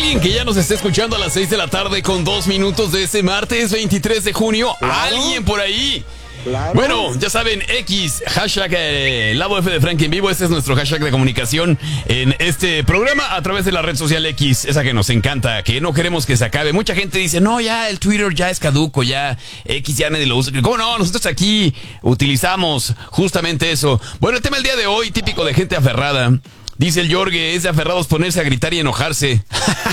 alguien que ya nos está escuchando a las 6 de la tarde con 2 minutos de este martes 23 de junio? Claro. ¿Alguien por ahí? Claro. Bueno, ya saben, X, hashtag Lado F de Frank en vivo. Este es nuestro hashtag de comunicación en este programa a través de la red social X, esa que nos encanta, que no queremos que se acabe. Mucha gente dice, no, ya el Twitter ya es caduco, ya X ya nadie lo usa. ¿Cómo no? Nosotros aquí utilizamos justamente eso. Bueno, el tema del día de hoy, típico de gente aferrada. Dice el Jorge, es de aferrados ponerse a gritar y enojarse.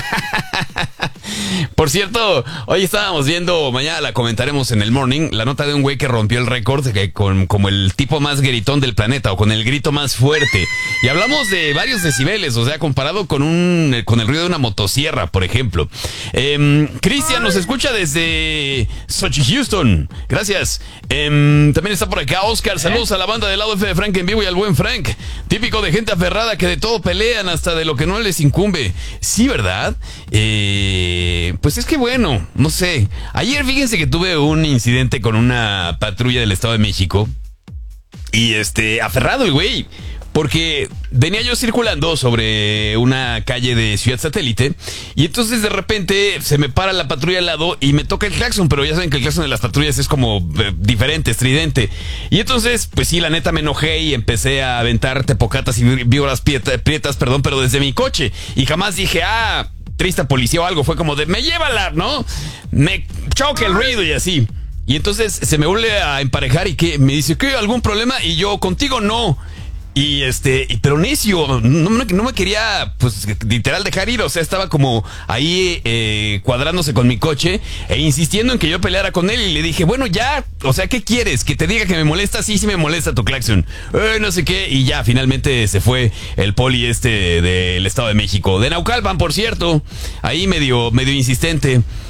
Por cierto, hoy estábamos viendo, mañana la comentaremos en el morning, la nota de un güey que rompió el récord como el tipo más gritón del planeta, o con el grito más fuerte. Y hablamos de varios decibeles, o sea, comparado con el ruido de una motosierra, por ejemplo. Cristian nos escucha desde Sochi, Houston. Gracias. También está por acá Oscar. Saludos a la banda del Lado F de Frank en vivo y al buen Frank. Típico de gente aferrada que de todo pelean, hasta de lo que no les incumbe. Sí, ¿verdad? Pues es que bueno, no sé. Ayer fíjense que tuve un incidente con una patrulla del Estado de México. Y aferrado el güey. Porque venía yo circulando sobre una calle de Ciudad Satélite y entonces de repente se me para la patrulla al lado y me toca el claxon, pero ya saben que el claxon de las patrullas es como diferente, estridente. Y entonces, pues sí, la neta me enojé y empecé a aventar tepocatas y víboras prietas, pero desde mi coche. Y jamás dije, triste policía o algo. Fue como de, me llévala, ¿no? Me choca el ruido y así. Y entonces se me vuelve a emparejar y que me dice, ¿qué? ¿Algún problema? Y yo, contigo no. Y pero necio, no me quería, pues, literal dejar ir. O sea, estaba como ahí cuadrándose con mi coche e insistiendo en que yo peleara con él. Y le dije, bueno, ya, o sea, ¿qué quieres? ¿Que te diga que me molesta? Sí me molesta tu claxon. No sé qué. Y ya, finalmente se fue el poli del Estado de México. De Naucalpan, por cierto. Ahí medio insistente.